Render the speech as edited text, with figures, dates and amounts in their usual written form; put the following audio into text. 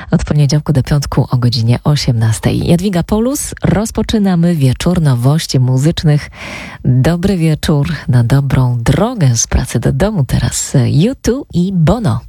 od poniedziałku do piątku o godzinie 18. Jadwiga Paulus, rozpoczynamy wieczór nowości muzycznych. Dobry wieczór, na dobrą drogę z pracy do domu teraz U2 i Bono.